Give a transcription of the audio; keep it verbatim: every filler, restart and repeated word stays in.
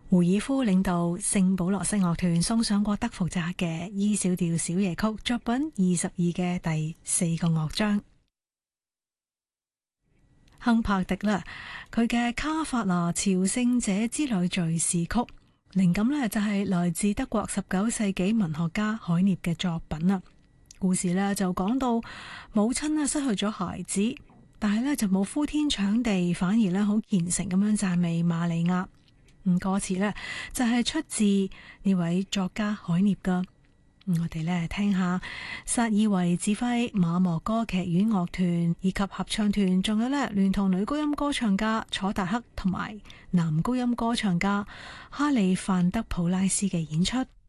胡爾夫領導聖保羅西樂團送上過德福扎嘅 E 小調小夜曲作品二十二嘅第四個樂章。亨柏迪啦，佢嘅卡法納朝聖者之旅敘事曲，靈感呢就係來自德國十九世紀文學家海涅嘅作品啦。故事呢就講到母親呢失去咗孩子，但係呢就冇呼天搶地，反而呢好虔誠咁樣讚美瑪利亞。嗯，歌詞呢就係出自呢位作家海涅噶。我哋呢聽下薩爾維指揮馬莫歌劇院樂團以及合唱團，仲有呢聯同女高音歌唱家楚達克同埋男高音歌唱家哈利范德普拉斯嘅演出。